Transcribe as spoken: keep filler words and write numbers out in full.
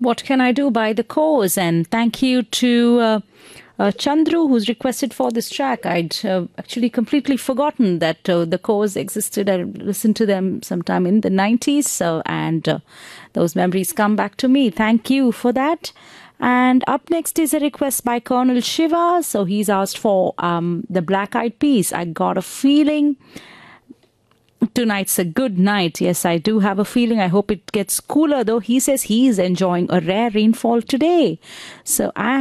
What Can I Do by The Cause. And thank you to uh, uh, Chandru, who's requested for this track. I'd uh, actually completely forgotten that uh, The Cause existed. I listened to them sometime in the nineties, so, and uh, those memories come back to me. Thank you for that. And up next is a request by Colonel Shiva. So he's asked for um, the Black Eyed Peas. I Got a Feeling. Tonight's a good night. Yes, I do have a feeling. I hope it gets cooler, though. He says he is enjoying a rare rainfall today. So I